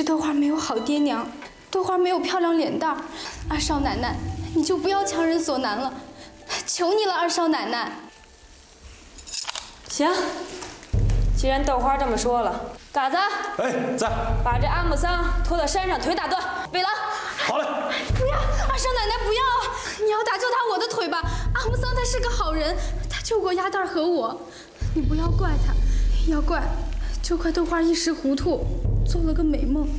豆花没有好爹娘，豆花没有漂亮脸蛋儿，二少奶奶，你就不要强人所难了，求你了，二少奶奶。 行，既然豆花这么说了，嘎子， 哎，在， 把这阿木桑拖到山上，腿打断，背牢。 好嘞。 不要，二少奶奶不要啊！你要打就打我的腿吧。阿木桑他是个好人，他救过鸭蛋和我，你不要怪他，要怪就怪豆花一时糊涂，做了个美梦。